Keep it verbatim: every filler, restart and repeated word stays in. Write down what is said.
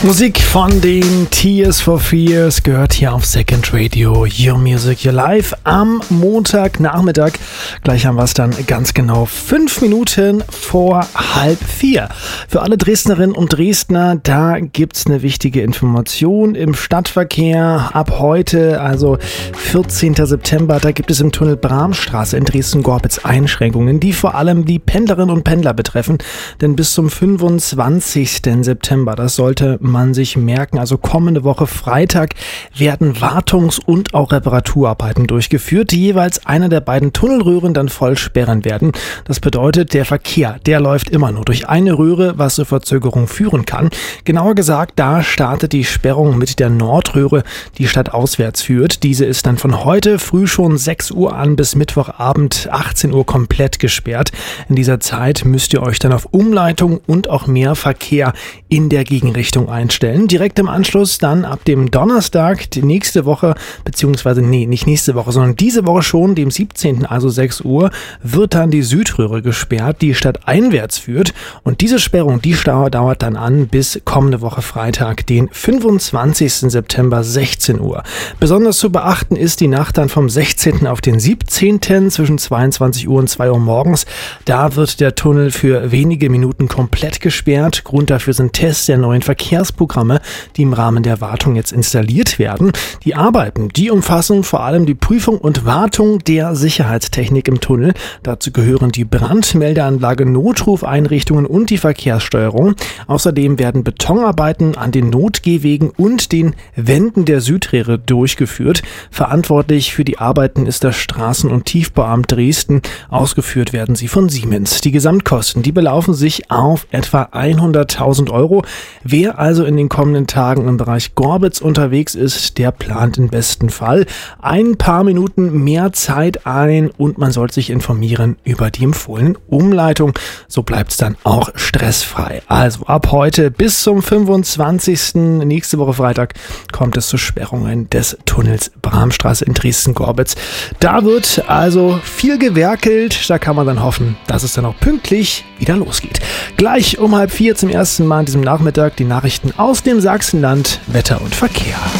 Musik von den Tears for Fears gehört hier auf Second Radio, Your Music, Your Life am Montagnachmittag. Gleich haben wir es dann ganz genau fünf Minuten vor halb vier. Für alle Dresdnerinnen und Dresdner, da gibt's eine wichtige Information im Stadtverkehr. Ab heute, also vierzehnten September, da gibt es im Tunnel Bramstraße in Dresden-Gorbitz Einschränkungen, die vor allem die Pendlerinnen und Pendler betreffen. Denn bis zum fünfundzwanzigsten September, das sollte man sich merken, also kommende Woche Freitag werden Wartungs- und auch Reparaturarbeiten durchgeführt, die jeweils einer der beiden Tunnelröhren dann voll sperren werden. Das bedeutet, der Verkehr, der läuft immer nur durch eine Röhre, was zur Verzögerung führen kann. Genauer gesagt, da startet die Sperrung mit der Nordröhre, die stadtauswärts führt. Diese ist dann von heute früh schon sechs Uhr an bis Mittwochabend achtzehn Uhr komplett gesperrt. In dieser Zeit müsst ihr euch dann auf Umleitung und auch mehr Verkehr in der Gegenrichtung einstellen. Direkt im Anschluss dann ab dem Donnerstag, die nächste Woche, beziehungsweise nee, nicht nächste Woche, sondern diese Woche schon, dem siebzehnten, also sechs Uhr, wird dann die Südröhre gesperrt, die stadteinwärts führt. Und diese Sperrung, die dauert dann an bis kommende Woche Freitag, den fünfundzwanzigsten September, sechzehn Uhr. Besonders zu beachten ist die Nacht dann vom sechzehnten auf den siebzehnten zwischen zweiundzwanzig Uhr und zwei Uhr morgens. Da wird der Tunnel für wenige Minuten komplett gesperrt. Grund dafür sind Tests der neuen Verkehrsprogramme, die im Rahmen der Wartung jetzt installiert werden. Die Arbeiten, die umfassen vor allem die Prüfung und Wartung der Sicherheitstechnik im Tunnel. Dazu gehören die Brandmeldeanlage, Notrufeinrichtungen und die Verkehrssteuerung. Außerdem werden Betonarbeiten an den Notgehwegen und den Wänden der Südröhre durchgeführt. Verantwortlich für die Arbeiten ist das Straßen- und Tiefbauamt Dresden. Ausgeführt werden sie von Siemens. Die Gesamtkosten, die belaufen sich auf etwa hunderttausend Euro. Wer also in den kommenden Tagen im Bereich Gorbitz unterwegs ist, der plant im besten Fall ein paar Minuten mehr Zeit ein und man sollte sich informieren über die empfohlene Umleitung. So bleibt es dann auch stressfrei. Also ab heute bis zum fünfundzwanzigsten nächste Woche Freitag kommt es zu Sperrungen des Tunnels Bramstraße in Dresden-Gorbitz. Da wird also viel gewerkelt. Da kann man dann hoffen, dass es dann auch pünktlich wieder losgeht. Gleich um halb vier zum ersten Mal an diesem Nachmittag die Nachrichten aus dem Sachsenland, Wetter und Verkehr.